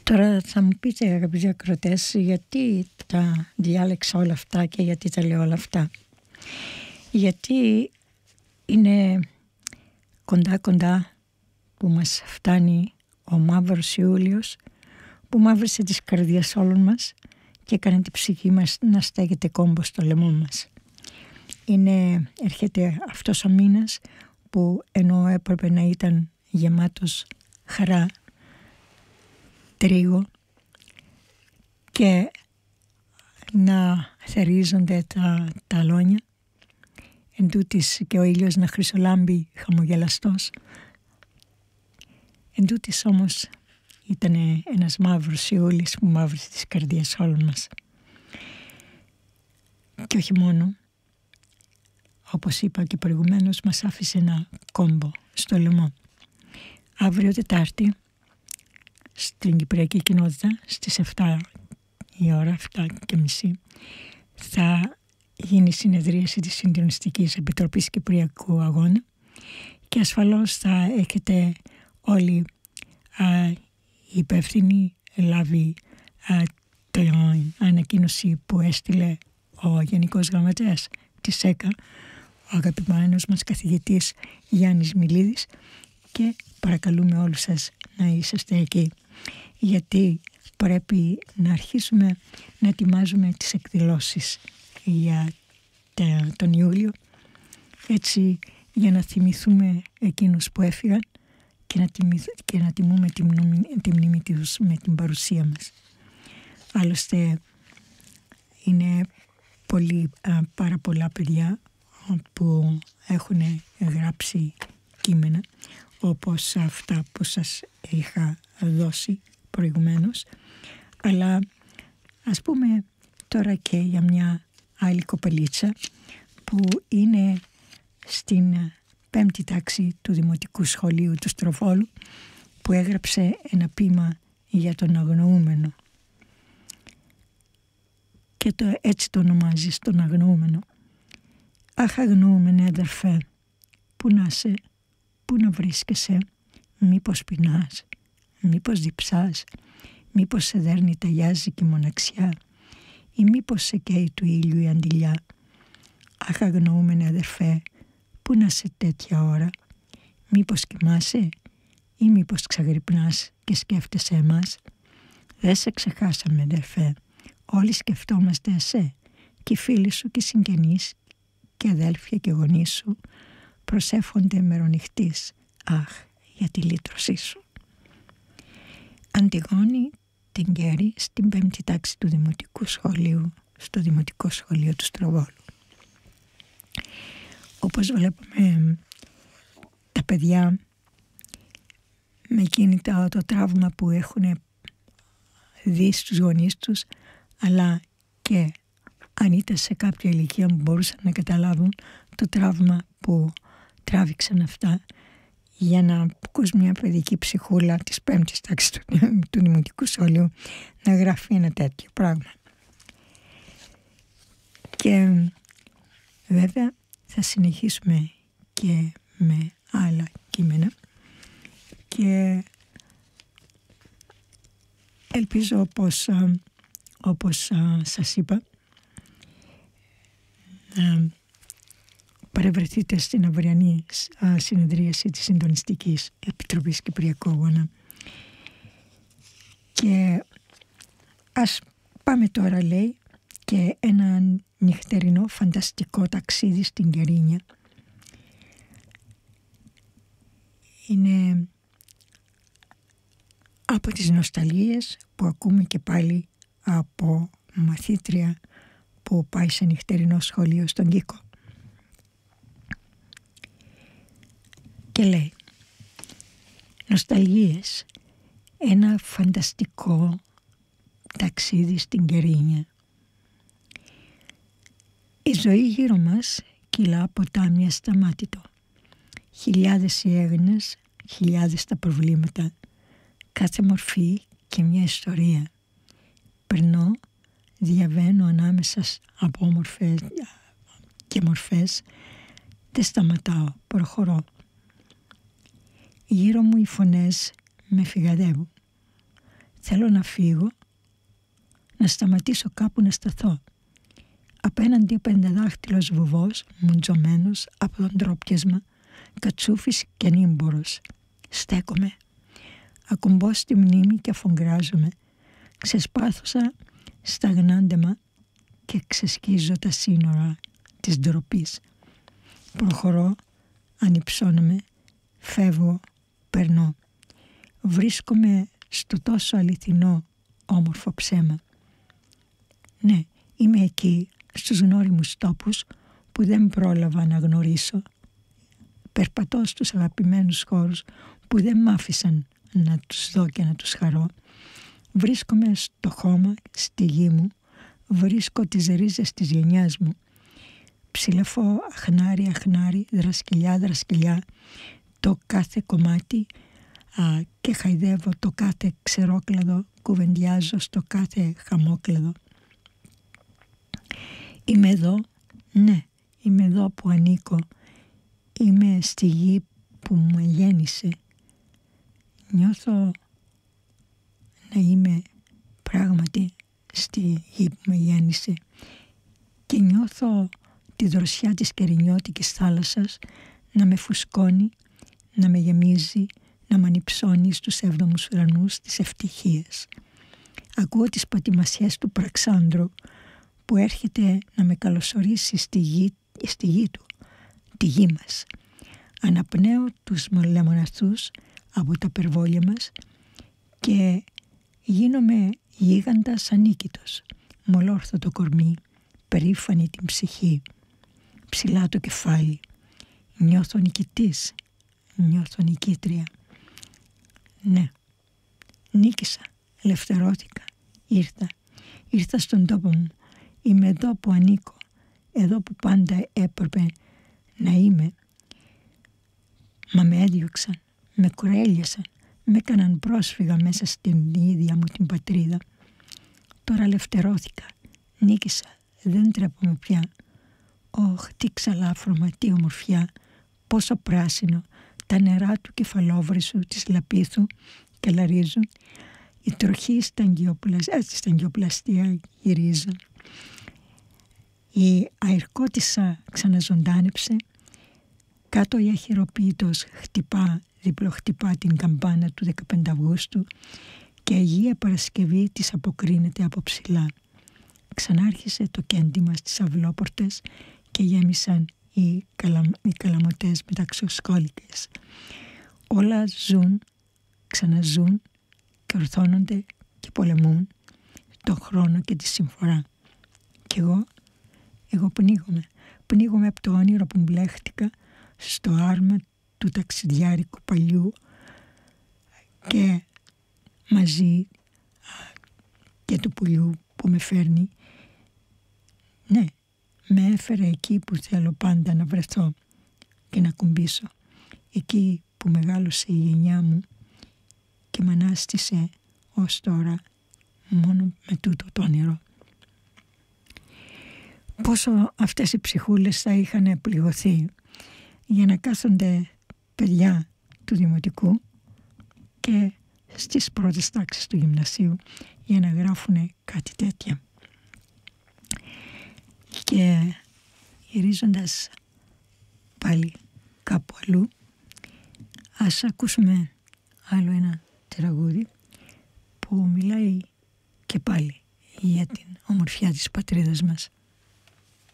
Τώρα θα μου πείτε, αγαπητοί ακροατές, γιατί τα διάλεξα όλα αυτά και γιατί τα λέω όλα αυτά. Γιατί είναι κοντά που μας φτάνει ο μαύρος Ιούλιος, που μαύρησε τις καρδιές όλων μας και έκανε την ψυχή μας να στέκεται κόμπο στο λαιμό μας. Έρχεται αυτός ο μήνας που ενώ έπρεπε να ήταν γεμάτος χαρά, τρίγο και να θερίζονται τα αλόνια, εντούτοις και ο ήλιος να χρυσολάμπει χαμογελαστός. Εντούτοις όμως ήταν ένας μαύρος Ιούλης που μαύρισε τις καρδιές όλων μας. Και όχι μόνο, όπως είπα και προηγουμένως, μας άφησε ένα κόμπο στο λαιμό. Αύριο Τετάρτη, στην Κυπριακή Κοινότητα, στις 7 η ώρα, 7:30, θα γίνει συνεδρίαση της Συντονιστικής Επιτροπής Κυπριακού Αγώνα και ασφαλώς θα έχετε όλοι οι υπεύθυνοι λάβει την ανακοίνωση που έστειλε ο Γενικός Γραμματέας της ΕΚΑ, ο αγαπημένος μας καθηγητής Γιάννης Μιλίδης, και παρακαλούμε όλους σας να είσαστε εκεί, γιατί πρέπει να αρχίσουμε να ετοιμάζουμε τις εκδηλώσεις για τον Ιούλιο, έτσι για να θυμηθούμε εκείνους που έφυγαν και να τιμούμε τη μνήμη τους με την παρουσία μας. Άλλωστε είναι πάρα πολλά παιδιά που έχουν γράψει κείμενα όπως αυτά που σας είχα δώσει προηγουμένως, αλλά ας πούμε τώρα και για μια άλλη κοπελίτσα που είναι στην 5η τάξη του Δημοτικού Σχολείου του Στροβόλου, που έγραψε ένα ποίημα για τον αγνοούμενο και έτσι το ονομάζει, τον αγνοούμενο. Αχ, αγνοούμενε αδερφέ, πού να είσαι, πού να βρίσκεσαι, μήπως πεινάς, μήπως διψάς, μήπως σε δέρνει τα γιάζικη μοναξιά ή μήπως σε καίει του ήλιου η αντιλιά. Αχ, αγνοούμενε αδερφέ, πού να είσαι τέτοια ώρα, μήπως κοιμάσαι ή μήπως ξαγρυπνάς και σκέφτεσαι εμάς. Δεν σε ξεχάσαμε αδερφέ, όλοι σκεφτόμαστε εσέ και οι φίλοι σου και οι συγγενείς και αδέλφια και γονείς σου προσεύχονται μερονυχτής, αχ, για τη λύτρωσή σου. Αντιγόνη Τεγκέρη, στην 5η τάξη του Δημοτικού Σχολείου, στο Δημοτικό Σχολείο του Στροβόλου. Όπως βλέπουμε, τα παιδιά με εκείνη το τραύμα που έχουν δει στους γονείς τους, αλλά και αν ήταν σε κάποια ηλικία που μπορούσαν να καταλάβουν το τραύμα που τράβηξαν αυτά, για να ακούς μια παιδική ψυχούλα της 5ης τάξης του Δημοτικού Σχολείου να γράφει ένα τέτοιο πράγμα. Και βέβαια θα συνεχίσουμε και με άλλα κείμενα και ελπίζω όπως σας είπα να παρευρεθείτε στην αυριανή συνεδρίαση της Συντονιστικής Επιτροπής Κυπριακού Αγώνα. Και ας πάμε τώρα, λέει, και ένα νυχτερινό φανταστικό ταξίδι στην Κερίνια. Είναι από τις νοσταλγίες που ακούμε και πάλι από μαθήτρια που πάει σε νυχτερινό σχολείο στον Κίκο. Και λέει, νοσταλγίες, ένα φανταστικό ταξίδι στην Κερίνια. Η ζωή γύρω μας κυλά ποτάμια σταμάτητο. Χιλιάδες οι έγνες, χιλιάδες τα προβλήματα, κάθε μορφή και μια ιστορία. Περνώ, διαβαίνω ανάμεσα από όμορφες και μορφές, δεν σταματάω, προχωρώ. Γύρω μου οι φωνές με φυγαδεύουν. Θέλω να φύγω, να σταματήσω κάπου να σταθώ. Απέναντι ο πενταδάχτυλος βουβός, μουντζωμένος από τον τρόπιασμα, κατσούφις και νύμπορος. Στέκομαι. Ακουμπώ στη μνήμη και αφογκράζομαι. Ξεσπάθωσα στα γνάντεμα και ξεσκίζω τα σύνορα της ντροπής. Προχωρώ, ανυψώνομαι, φεύγω, περνώ. Βρίσκομαι στο τόσο αληθινό, όμορφο ψέμα. Ναι, είμαι εκεί, στους γνώριμους τόπους που δεν πρόλαβα να γνωρίσω. Περπατώ στους αγαπημένους χώρους που δεν μ' άφησαν να τους δω και να τους χαρώ. Βρίσκομαι στο χώμα, στη γη μου, βρίσκω τις ρίζες της γενιάς μου. Ψηλαφώ αχνάρι, αχνάρι, δρασκελιά, δρασκελιά, το κάθε κομμάτι και χαϊδεύω το κάθε ξερόκλαδο, κουβεντιάζω στο κάθε χαμόκλαδο. Είμαι εδώ, ναι, είμαι εδώ που ανήκω, είμαι στη γη που με γέννησε. Νιώθω να είμαι πράγματι στη γη που με γέννησε και νιώθω τη δροσιά της κερινιώτικης θάλασσας να με φουσκώνει, να με γεμίζει, να με ανυψώνει στους έβδομους ουρανούς της ευτυχίας. Ακούω τις πατημασιές του Πραξάνδρου που έρχεται να με καλωσορίσει στη γη του, τη γη μας. Αναπνέω τους λεμοναθούς από τα περβόλια μας και γίνομαι γίγαντας ανίκητος, μολόρθωτο κορμί, περήφανη την ψυχή, ψηλά το κεφάλι. Νιώθω νικητής, νιώθω νικήτρια. Ναι, νίκησα, ελευθερώθηκα, ήρθα στον τόπο μου. Είμαι εδώ που ανήκω, εδώ που πάντα έπρεπε να είμαι. Μα με έδιωξαν, με κουρέλιασαν, με έκαναν πρόσφυγα μέσα στην ίδια μου την πατρίδα. Τώρα ελευθερώθηκα, νίκησα, δεν τρέπομαι πια. Ωχ, τι ξαλάφρωμα, τι ομορφιά, πόσο πράσινο, τα νερά του κεφαλόβρυσου της Λαπίθου και λαρίζουν, η τροχή στα αγκιοπλαστεία γυρίζουν. Η αερκότισσα ξαναζωντάνεψε, κάτω η αχυροποίητος διπλοχτυπά την καμπάνα του 15 Αυγούστου και η Αγία Παρασκευή της αποκρίνεται από ψηλά. Ξανάρχισε το κέντημα στις αυλόπορτες και γέμισαν οι καλαμωτές μεταξοσκόλικες. Όλα ζουν, ξαναζούν και ορθώνονται και πολεμούν τον χρόνο και τη συμφορά. Κι εγώ πνίγομαι από το όνειρο που μπλέχτηκα στο άρμα του ταξιδιάρικου παλιού και μαζί και του πουλιού που με φέρνει. Ναι, με έφερε εκεί που θέλω πάντα να βρεθώ και να κουμπίσω, εκεί που μεγάλωσε η γενιά μου και με ανάστησε ως τώρα μόνο με τούτο το όνειρο. Πόσο αυτές οι ψυχούλες θα είχαν πληγωθεί για να κάθονται παιδιά του δημοτικού και στις πρώτες τάξεις του γυμνασίου για να γράφουν κάτι τέτοια. Και γυρίζοντας πάλι κάπου αλλού, ας ακούσουμε άλλο ένα τραγούδι που μιλάει και πάλι για την ομορφιά της πατρίδας μας.